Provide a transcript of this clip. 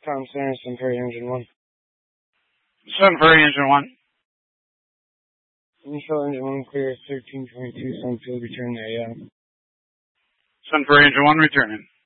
Tom Center, Sun Prairie Engine 1. Sun Prairie Engine 1. Initial Engine 1 clear, 1322 Sunfield, return to AM. Sun Prairie Engine 1 returning.